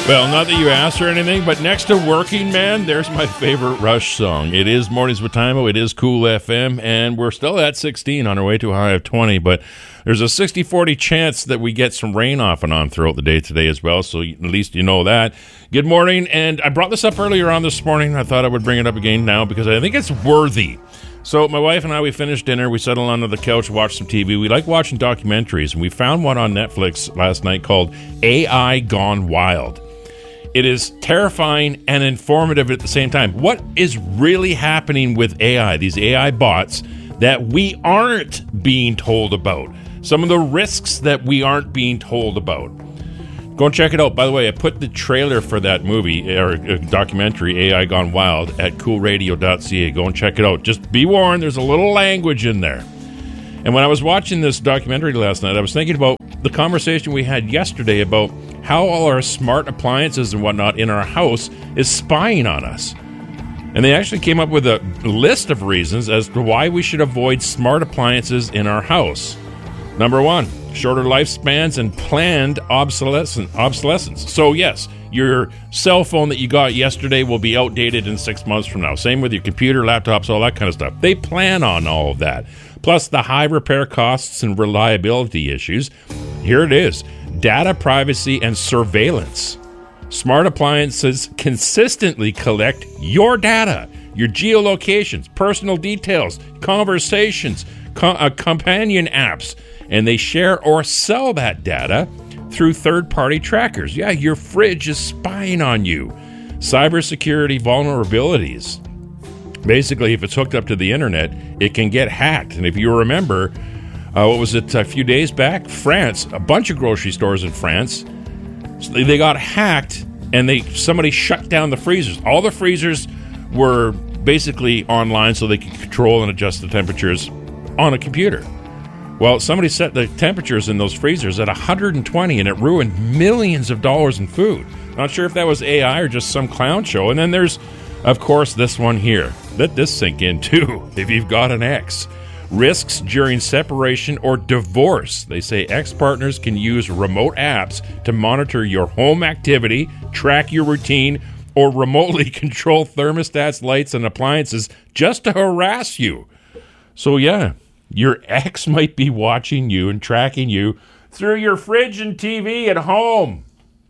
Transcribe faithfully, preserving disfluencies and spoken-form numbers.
Well, not that you asked or anything, but next to Working Man, there's my favorite Rush song. It is Mornings with Timo. It is Cool F M, and we're still at sixteen on our way to a high of twenty, but there's a sixty forty chance that we get some rain off and on throughout the day today as well, so at least you know that. Good morning, and I brought this up earlier on this morning. I thought I would bring it up again now because I think it's worthy. So my wife and I, we finished dinner, we settled onto the couch, watched some T V. We like watching documentaries, and we found one on Netflix last night called A I Gone Wild. It is terrifying and informative at the same time. What is really happening with A I, these A I bots, that we aren't being told about? Some of the risks that we aren't being told about. Go and check it out. By the way, I put the trailer for that movie, or uh, documentary, A I Gone Wild, at cool radio dot c a. Go and check it out. Just be warned, there's a little language in there. And when I was watching this documentary last night, I was thinking about the conversation we had yesterday about how all our smart appliances and whatnot in our house is spying on us. And they actually came up with a list of reasons as to why we should avoid smart appliances in our house. Number one, shorter lifespans and planned obsolescence. obsolescence. So yes, your cell phone that you got yesterday will be outdated in six months from now. Same with your computer, laptops, all that kind of stuff. They plan on all of that. Plus the high repair costs and reliability issues. Here it is. Data privacy and surveillance. Smart appliances consistently collect your data, your geolocations, personal details, conversations, co- uh, companion apps, and they share or sell that data through third-party trackers. Yeah, your fridge is spying on you. Cybersecurity vulnerabilities. Basically, if it's hooked up to the internet, it can get hacked. And if you remember, uh, what was it, a few days back? France, a bunch of grocery stores in France, they got hacked, and they somebody shut down the freezers. All the freezers were basically online so they could control and adjust the temperatures on a computer. Well, somebody set the temperatures in those freezers at one hundred twenty, and it ruined millions of dollars in food. Not sure if that was A I or just some clown show. And then there's, of course, this one here. Let this sink in, too, if you've got an ex. Risks during separation or divorce. They say ex-partners can use remote apps to monitor your home activity, track your routine, or remotely control thermostats, lights, and appliances just to harass you. So, yeah, your ex might be watching you and tracking you through your fridge and T V at home.